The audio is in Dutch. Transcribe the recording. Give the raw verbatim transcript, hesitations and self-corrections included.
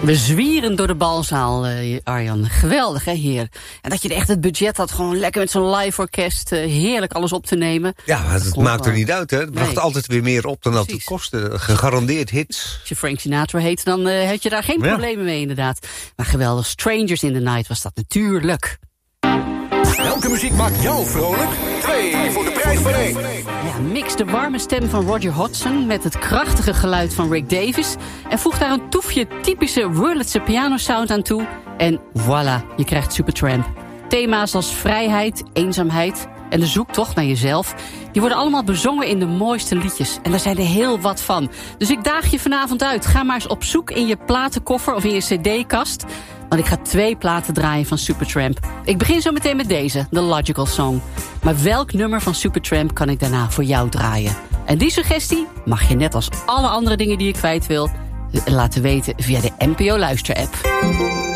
We zwieren door de balzaal, uh, Arjan. Geweldig, hè, heer. En dat je echt het budget had, gewoon lekker met zo'n live orkest... Uh, heerlijk alles op te nemen. Ja, maar het maakt er niet uit, hè. Het bracht nee. altijd weer meer op dan dat het kostte. Gegarandeerd hits. Als je Frank Sinatra heet, dan uh, had je daar geen ja. problemen mee, inderdaad. Maar geweldig, Strangers in the Night was dat natuurlijk. Welke muziek maakt jou vrolijk? Twee voor de prijs van één. Ja, mix de warme stem van Roger Hodgson met het krachtige geluid van Rick Davies... en voeg daar een toefje typische Wurlitzer pianosound aan toe... en voilà, je krijgt Supertramp. Thema's als vrijheid, eenzaamheid en de zoektocht naar jezelf... die worden allemaal bezongen in de mooiste liedjes. En daar zijn er heel wat van. Dus ik daag je vanavond uit. Ga maar eens op zoek in je platenkoffer of in je cd-kast... want ik ga twee platen draaien van Supertramp. Ik begin zo meteen met deze, The Logical Song. Maar welk nummer van Supertramp kan ik daarna voor jou draaien? En die suggestie mag je net als alle andere dingen die je kwijt wil... laten weten via de N P O Luister-app.